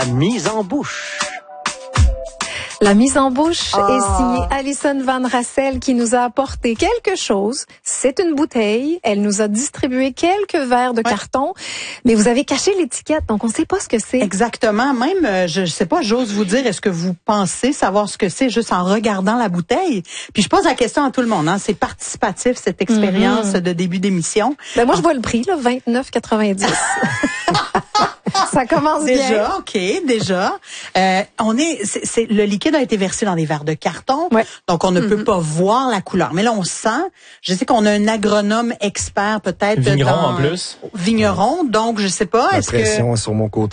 Mise en bouche. La mise en bouche est signée Alison Van Rassel qui nous a apporté quelque chose. C'est une bouteille. Elle nous a distribué quelques verres de carton, mais vous avez caché l'étiquette, donc on ne sait pas ce que c'est. Exactement. Même, je sais pas, j'ose vous dire, est-ce que vous pensez savoir ce que c'est juste en regardant la bouteille? Puis je pose la question à tout le monde. Hein. C'est participatif, cette expérience de début d'émission. Ben moi, je vois le prix, là, 29,90. Ça commence déjà, bien. OK, déjà. C'est le liquide a été versé dans des verres de carton, donc on ne peut pas voir la couleur. Mais là, on sent, je sais qu'on a un agronome expert peut-être. Vigneron en plus. Vigneron, donc je sais pas. La pression est sur mon côté.